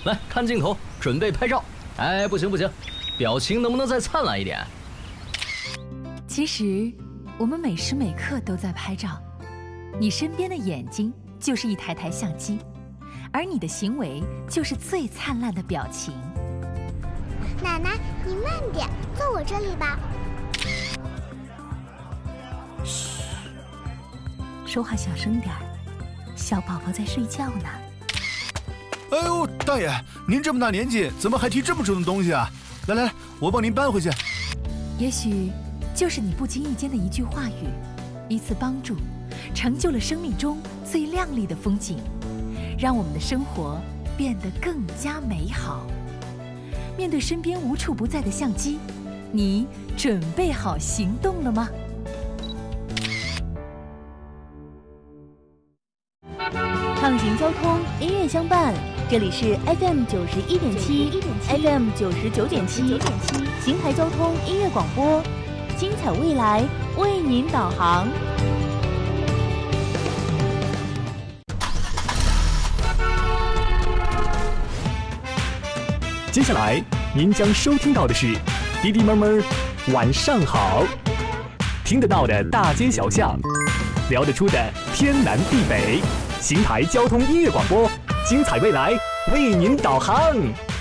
来看镜头，准备拍照。哎，不行，表情能不能再灿烂一点？ 其实，我们每时每刻都在拍照。你身边的眼睛就是一台台相机，而你的行为就是最灿烂的表情。 奶奶，你慢点，坐我这里吧。 嘘，说话小声点儿，小宝宝在睡觉呢。 哎呦，大爷，您这么大年纪，怎么还提这么重的东西啊？来，我帮您搬回去。 也许就是你不经意间的一句话语，一次帮助，成就了生命中最亮丽的风景，让我们的生活变得更加美好。面对身边无处不在的相机，你准备好行动了吗？ 畅行交通，音乐相伴，这里是 FM 91.7 FM 99.7邢台交通音乐广播，精彩未来为您导航。 接下来您将收听到的是滴滴妈妈晚上好，听得到的大街小巷，聊得出的天南地北，邢台交通音乐广播，精彩未来为您导航。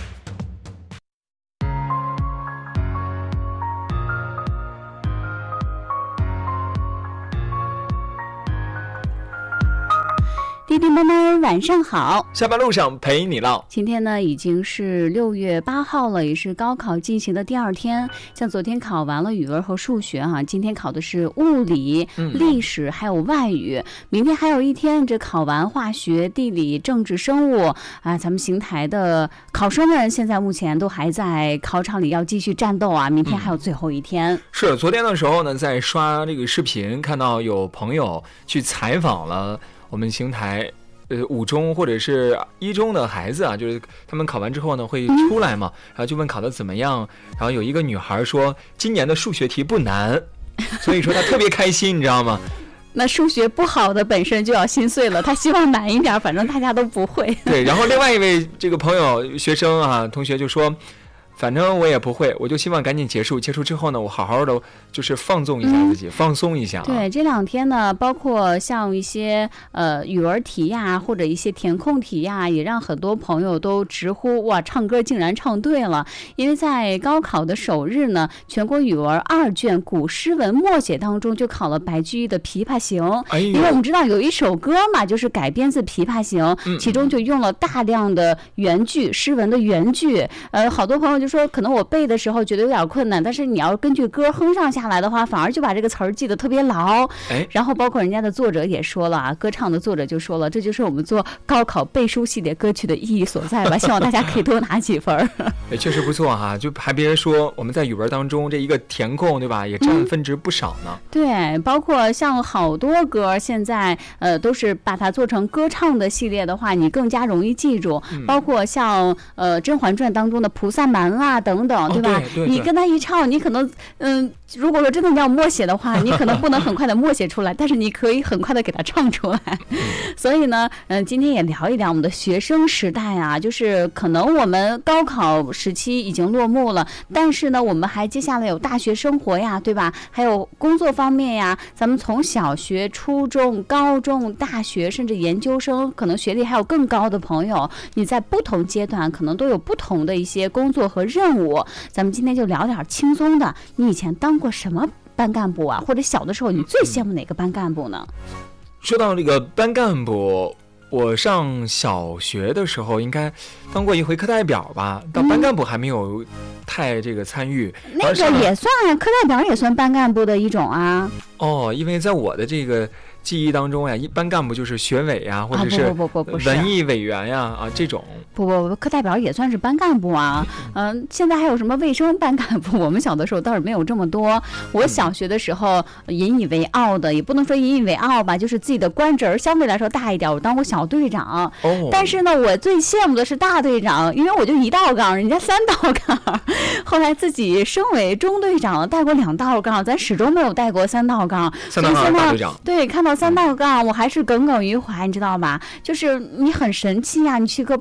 滴滴妈妈晚上好， 下班路上陪你唠。 今天呢已经是6月8号了，也是高考进行的第2天。像昨天考完了语文和数学今天考的是物理、历史还有外语。明天还有一天，这考完化学、地理、政治、生物啊，咱们邢台的考生们现在目前都还在考场里要继续战斗啊。明天还有最后一天。 是昨天的时候呢，在刷这个视频，看到有朋友去采访了我们邢台5中或者是1中的孩子啊，就是他们考完之后呢会出来嘛，然后就问考得怎么样，然后有一个女孩说今年的数学题不难，所以说她特别开心，你知道吗？ 那数学不好的本身就要心碎了，他希望难一点，反正大家都不会。 对，然后另外一位这个朋友学生啊同学就说，反正我也不会，我就希望赶紧结束之后呢，我好好的就是放纵一下自己，放松一下对，这2天呢，包括像一些语文题呀，或者一些填空题呀，也让很多朋友都直呼哇，唱歌竟然唱对了。因为在高考的首日呢，全国语文2卷古诗文默写当中就考了白居易的《琵琶行》。因为我们知道有一首歌嘛，就是改编自《琵琶行》，其中就用了大量的原句，诗文的原句。好多朋友就说，可能我背的时候觉得有点困难，但是你要根据歌哼上下来的话，反而就把这个词儿记得特别牢。然后包括人家的作者也说了啊，歌唱的作者就说了，这就是我们做高考背书系列歌曲的意义所在吧，希望大家可以多拿几分。 也确实不错哈，就还别说，我们在语文当中这一个填空，对吧，也占分值不少呢。 对，包括像好多歌现在都是把它做成歌唱的系列的话，你更加容易记住。包括像甄嬛传当中的菩萨蛮啊等等，对吧？ 对， 你跟他一唱，你可能如果说真的要默写的话，你可能不能很快的默写出来，但是你可以很快的给它唱出来。所以呢，今天也聊一聊我们的学生时代啊，就是可能我们高考时期已经落幕了，但是呢，我们还接下来有大学生活呀，对吧？还有工作方面呀，咱们从小学、初中、高中、大学，甚至研究生，可能学历还有更高的朋友，你在不同阶段可能都有不同的一些工作和任务。咱们今天就聊点轻松的，你以前当过什么班干部啊？或者小的时候你最羡慕哪个班干部呢？ 说到这个班干部，我上小学的时候应该当过一回课代表吧，到班干部还没有太这个参与。 那个也算课代表，也算班干部的一种啊。 因为在我的这个记忆当中呀，一般干部就是学委呀，或者是文艺委员呀这种。 不，课代表也算是班干部啊。现在还有什么卫生班干部？我们小的时候倒是没有这么多。我小学的时候引以为傲的，也不能说引以为傲吧，就是自己的官职相对来说大一点，我当过小队长。但是呢，我最羡慕的是大队长，因为我就1道杠，人家3道杠。后来自己升为中队长，带过2道杠，咱始终没有带过3道杠。 3道杠大队长。 对，看到3道杠，我还是耿耿于怀，你知道吧？就是你很神气呀，你去各班查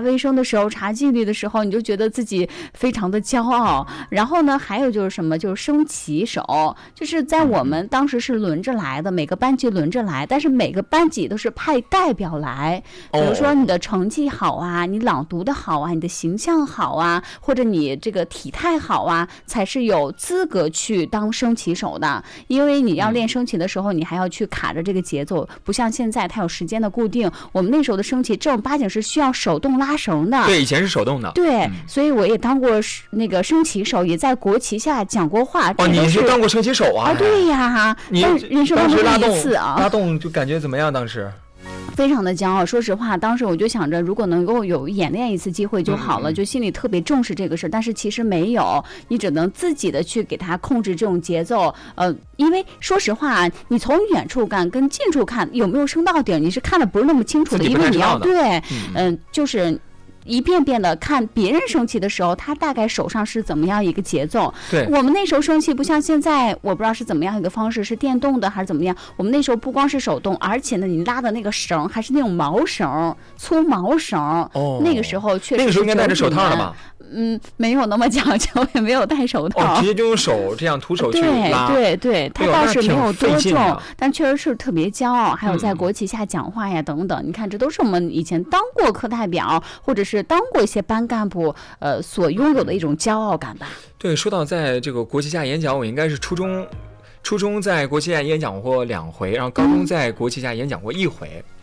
卫生的时候，查纪律的时候，你就觉得自己非常的骄傲。然后呢，还有就是什么，就是升旗手，就是在我们当时是轮着来的，每个班级轮着来，但是每个班级都是派代表来，比如说你的成绩好啊，你朗读的好啊，你的形象好啊，或者你这个体态好啊，才是有资格去当升旗手的。因为你要练升旗的时候，你还要去卡着这个节奏，不像现在它有时间的固定。我们那时候的升旗正儿八经是需要手动拉绳的。 对，以前是手动的。 对，所以我也当过那个升旗手，也在国旗下讲过话。 哦，你是当过升旗手啊？ 对呀， 你人生当中第一次啊， 拉动就感觉怎么样？当时？ 非常的骄傲，说实话，当时我就想着，如果能够有演练一次机会就好了，就心里特别重视这个事。但是其实没有，你只能自己的去给它控制这种节奏。因为说实话，你从远处看跟近处看有没有升到顶，你是看的不是那么清楚的，因为你要对，就是一遍遍的看别人升旗的时候，他大概手上是怎么样一个节奏。 对， 我们那时候升旗不像现在，我不知道是怎么样一个方式，是电动的还是怎么样。我们那时候不光是手动，而且呢，你拉的那个绳还是那种毛绳，粗毛绳。哦，那个时候确实。 那个时候应该戴着手套了吧？ 没有那么讲究，也没有戴手套。 直接就用手这样徒手去拉。 对，他倒是没有多重，但确实是特别骄傲。还有在国旗下讲话呀等等，你看这都是我们以前当过课代表或者是当过一些班干部所拥有的一种骄傲感吧。 对，说到在这个国旗下演讲，我应该是初中在国旗下演讲过2回，然后高中在国旗下演讲过1回。